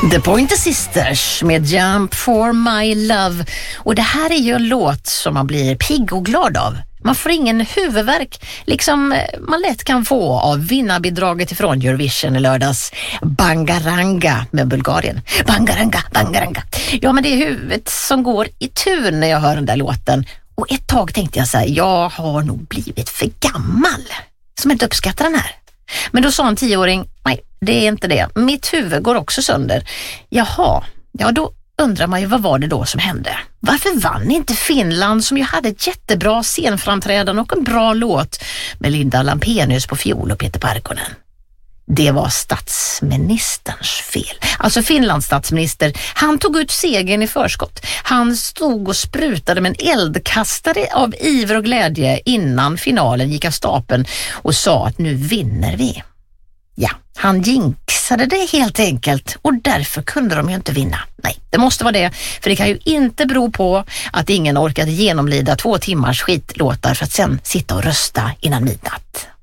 The Pointer Sisters med Jump for my love. Och det här är ju en låt som man blir pigg och glad av. Man får ingen huvudvärk, liksom man lätt kan få av vinnarbidraget ifrån Eurovision i lördags. Bangaranga med Bulgarien. Bangaranga, bangaranga. Ja, men det är huvudet som går i tur när jag hör den där låten. Och ett tag tänkte jag så här, jag har nog blivit för gammal som inte uppskattar den här. Men då sa en 10-åring, nej, det är inte det. Mitt huvud går också sönder. Jaha, ja då undrar man ju vad var det då som hände? Varför vann inte Finland som ju hade ett jättebra scenframträdande och en bra låt med Linda Lampenius på fiol och Peter Parkkonen? Det var statsministerns fel. Alltså Finlands statsminister, han tog ut segern i förskott. Han stod och sprutade med en eldkastare av iver och glädje innan finalen gick av stapeln och sa att nu vinner vi. Ja, han jinxade det helt enkelt och därför kunde de ju inte vinna. Nej, det måste vara det, för det kan ju inte bero på att ingen orkade genomlida 2 timmars skitlåtar för att sen sitta och rösta innan midnatt.